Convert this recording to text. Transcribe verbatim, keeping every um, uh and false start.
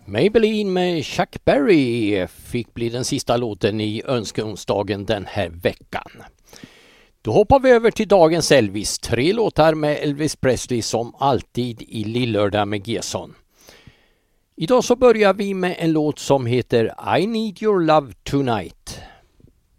Maybelline med Chuck Berry fick bli den sista låten i önskeonsdagen den här veckan. Då hoppar vi över till dagens Elvis. Tre låtar med Elvis Presley som alltid i Lillördag med Gesson. Idag så börjar vi med en låt som heter I Need Your Love Tonight.